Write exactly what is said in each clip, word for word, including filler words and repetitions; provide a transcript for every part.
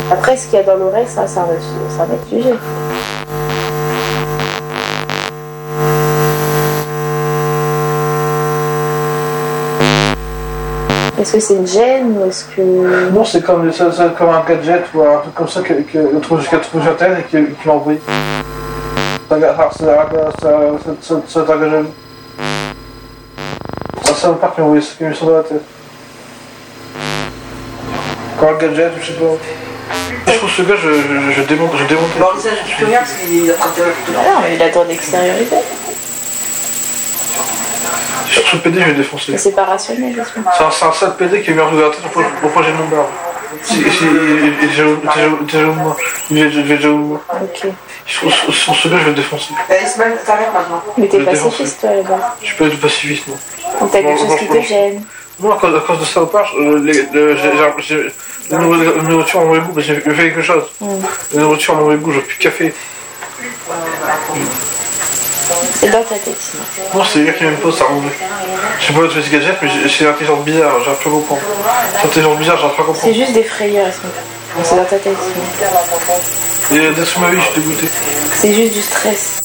Après, ce qu'il y a dans l'oreille, ça, ça va, ça va être jugé. Est-ce que c'est une gêne ou est-ce que... Non, c'est comme, c'est, c'est comme un gadget ou un truc comme ça que, que, que trouve jusqu'à trouver sur Internet et qui, qui m'a envoyé. Ça, ça, ça, ça, ça t'engage à lui. C'est un salopard qui m'a envoyé ça, qui m'a mis ça dans la tête. Quand un gadget, je sais pas. Je trouve ce gars, je, je, je démonte, je démonte. Bon, ça, je peux rien parce qu'il a traité tout Non, mais il a ton extériorité. Sur ce P D, je vais le défoncer. Mais c'est pas rationnel, je suis. C'est un, c'est un sale P D qui est mis en dessous de la tête au projet de mon barbe. Si, si, il est déjà au moi. Il est déjà au moi. Ok. Sur, sur ce gars, je vais le défoncer. Ismaël, t'arrêtes maintenant. Mais t'es pacifiste, toi, là-bas. Je suis pas du tout pacifiste, non. Donc t'as quelque chose qui te gêne. Moi, à cause, à cause de ça, au part, euh, les, le, j'ai, j'ai, la nourriture a mauvais goût, parce que j'ai fait quelque chose. Mm. La nourriture a mauvais goût, j'ai plus de café. C'est dans ta tête, sinon. Non, c'est les gars qui m'aiment pas, ça rend. Je sais pas où tu fais ce gadget, mais c'est une intelligence bizarre, j'arrive pas à comprendre. C'est une intelligence bizarre, j'arrive pas à comprendre. C'est juste des frayeurs, Ismaël. C'est dans ta tête, sinon. Et dès que ma vie, je suis dégoûté. C'est juste du stress.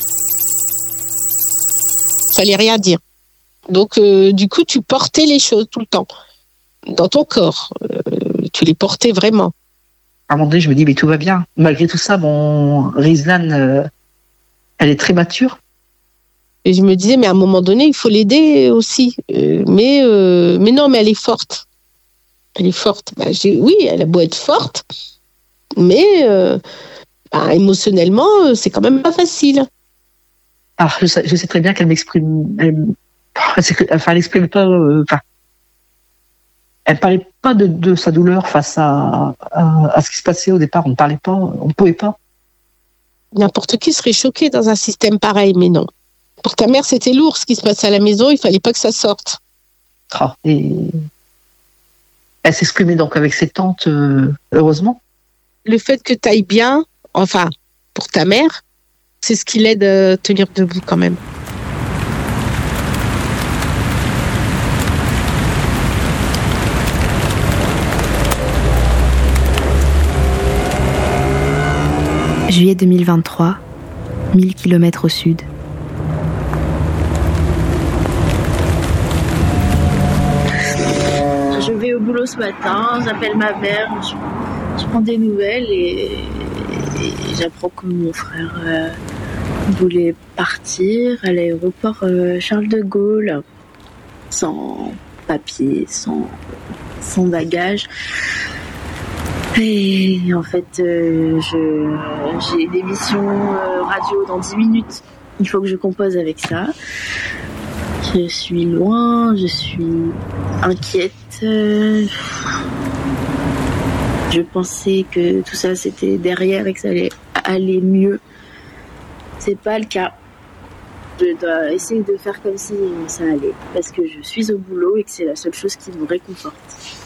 Fallait rien dire. Donc, euh, du coup, tu portais les choses tout le temps. Dans ton corps. Euh, tu les portais vraiment. À un moment donné, je me dis, mais tout va bien. Malgré tout ça, bon, Rizlan, euh, elle est très mature. Et je me disais, mais à un moment donné, il faut l'aider aussi. Euh, mais, euh, mais non, mais elle est forte. Elle est forte. Bah, j'ai, oui, elle a beau être forte, mais euh, bah, émotionnellement, c'est quand même pas facile. Ah, je sais, je sais très bien qu'elle m'exprime. Elle, enfin, elle n'exprime pas. Euh, enfin, elle parlait pas de, de sa douleur face à, à, à ce qui se passait au départ. On ne parlait pas, on ne pouvait pas. N'importe qui serait choqué dans un système pareil, mais non. Pour ta mère, c'était lourd ce qui se passait à la maison. Il fallait pas que ça sorte. Ah, et elle s'exprimait donc avec ses tantes, euh, heureusement. Le fait que tu ailles bien, enfin, pour ta mère, c'est ce qui l'aide à tenir debout quand même. Juillet deux mille vingt-trois, mille kilomètres au sud. Je vais au boulot ce matin, j'appelle ma mère, je, je prends des nouvelles et, et j'apprends que mon frère euh, voulait partir à l'aéroport euh, Charles de Gaulle, sans papier, sans, sans bagage. Et en fait, euh, je, j'ai une émission euh, radio dans dix minutes. Il faut que je compose avec ça. Je suis loin, je suis inquiète. Je pensais que tout ça c'était derrière et que ça allait aller mieux. C'est pas le cas. Je dois essayer de faire comme si ça allait parce que je suis au boulot et que c'est la seule chose qui me réconforte.